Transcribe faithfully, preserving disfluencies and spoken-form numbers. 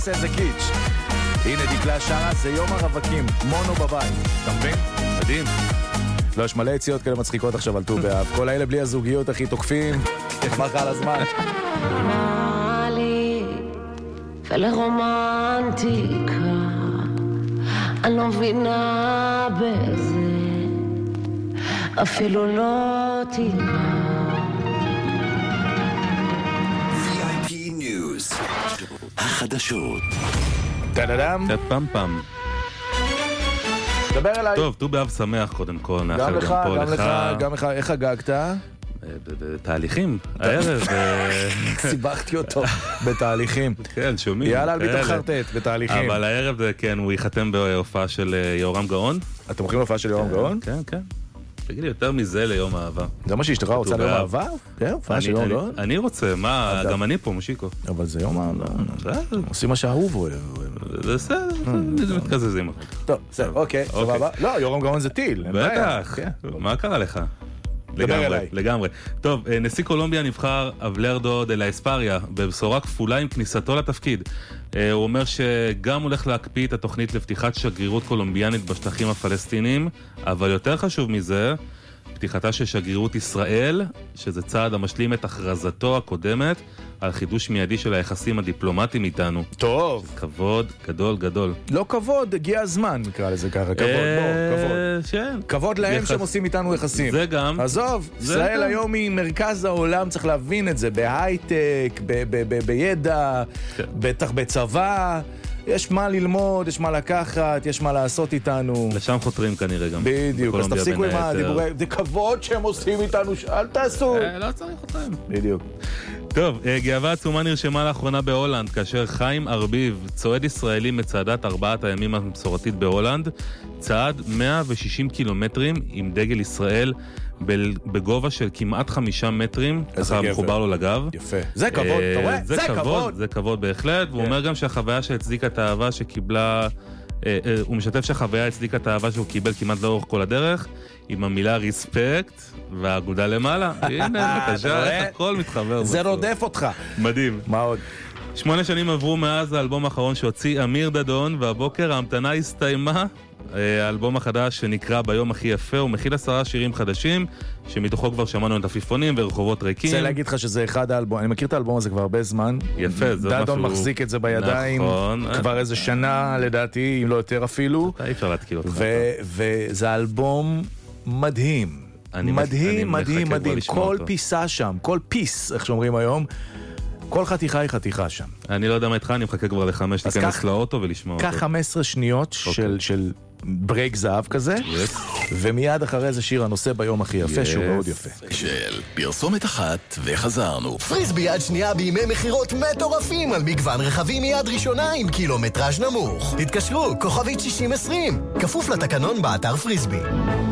איזה קיץ'. הנה דקלה שרה, זה יום הרווקים, מונו בבית. אתה מבין? מדהים. לא, יש מלא יציאות כאלה מצחיקות עכשיו על ט"ו באב. כל האלה בלי הזוגיות הכי תוקפים. אמר לך על הזמן. לי ולרומנטיקה אני לא מבינה בזה אפילו לא תיגע. וי איי פי News החדשות. טה-דה-דם. פעם פעם. דבר אליי. טוב, ט"ו באב שמח קודם כל. גם לך, גם לך, גם לך. איך הגגת? בתהליכים, הערב. סיבכתי אותו בתהליכים. כן, שומעים. יאללה, אלביט החרטט, בתהליכים. אבל הערב, כן, הוא ייחתם בהופעה של יורם גאון. אתם הולכים להופעה של יורם גאון? כן, כן. תגיד לי, יותר מזה ליום האהבה. זה מה שאשתך רוצה ליום האהבה? כן, הופעה של יום גאון? אני רוצה, מה, גם אני פה, מושיקו. אבל זה יום האהבה. עושים מה שאהוב אוהב. זה בסדר, זה מתקזזים. טוב, בסדר, אוקיי, סבבה. לא, יורם גאון זה טיל. בטח, מה קרה לך? לגמרי, לגמרי. טוב, נשיא קולומביה נבחר אבלרדו דה לה אספריה בבשורה כפולה עם כניסתו לתפקיד. הוא אומר שגם הולך להקפיא את התוכנית לפתיחת שגרירות קולומביאנית בשטחים הפלסטינים, אבל יותר חשוב מזה, פתיחתה של שגרירות ישראל, שזה צעד המשלים את הכרזתו הקודמת על חידוש מיידי של היחסים הדיפלומטיים איתנו. טוב. כבוד גדול גדול. לא כבוד, הגיע הזמן, נקרא לזה ככה. כבוד, בוא, כבוד. כן. כבוד להם שהם עושים איתנו יחסים. זה גם. עזוב, ישראל היום היא מרכז העולם, צריך להבין את זה, בהייטק, בידע, בטח בצבא. יש מה ללמוד, יש מה לקחת, יש מה לעשות איתנו. לשם חותרים כנראה גם. בדיוק, אז תפסיקו עם הדיבורי, זה כבוד שהם עושים איתנו, אל תעשו. לא צריך אותם. בדיוק. טוב, גאווה עצומה נרשמה לאחרונה בהולנד, כאשר חיים ארביב, צועד ישראלי מצעדת ארבעת הימים המסורתית בהולנד, צעד מאה ושישים קילומטרים עם דגל ישראל בגובה של כמעט חמישה מטרים, ככה מחובר לו לגב. יפה. זה כבוד, אתה רואה? זה כבוד. זה כבוד בהחלט, והוא אומר גם שהחוויה שהצדיקה את האהבה שקיבלה, הוא משתף שהחוויה הצדיקה את האהבה שהוא קיבל כמעט לאורך כל הדרך, עם המילה ריספקט והאגודה למעלה. הנה, בבקשה, הכל מתחבר. זה רודף אותך. מדהים. מה עוד? שמונה שנים עברו מאז האלבום האחרון שהוציא אמיר דדון, והבוקר ההמתנה הסתיימה. האלבום החדש שנקרא ביום הכי יפה, הוא מכיל עשרה שירים חדשים, שמתוכו כבר שמענו את עפיפונים ורחובות ריקים. רוצה להגיד לך שזה אחד האלבום, אני מכיר את האלבום הזה כבר הרבה זמן. יפה, זה משהו... דדון מחזיק את זה בידיים, נכון. כבר איזה שנה לדעתי, אם לא יותר אפילו. אי אפשר להתקיל אותך. וזה אלבום מדהים. מדהים, מדהים, מדהים. כל פיסה שם, כל פיס, איך שאומרים היום, כל חתיכה היא חתיכה שם. אני לא יודע מה איתך, אני מחכה כבר לחמש להיכנס לאוטו ולשמוע אותו. כך חמש עשרה שניות של ברייק זהב כזה, ומיד אחרי זה שיר הנושא ביום הכי יפה, שהוא מאוד יפה. של פרסומת אחת וחזרנו. פריסבי יד שנייה בימי מחירות מטורפים על מגוון רכבים מיד ראשונה עם קילומטראז' נמוך. תתקשרו, כוכבית שישים עשרים. כפוף לתקנון באתר פריסבי.